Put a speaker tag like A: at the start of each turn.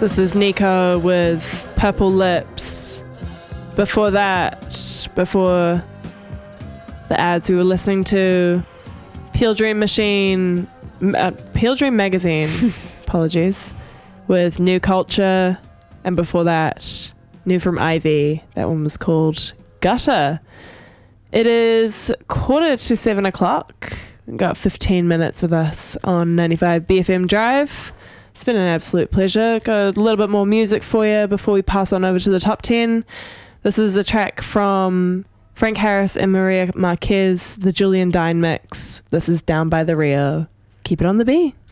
A: This is Nico with Purple Lips. Before that, before the ads, we were listening to Peel Dream Magazine, apologies, with New Culture, and before that, new from Ivy. That one was called Gutter. It is 7:15. Got 15 minutes with us on 95 BFM Drive. It's been an absolute pleasure. Got a little bit more music for you before we pass on over to the top 10. This is a track from Frank Harris and Maria Marquez, the Julian Dine mix. This is Down by the Rio. Keep it on the B.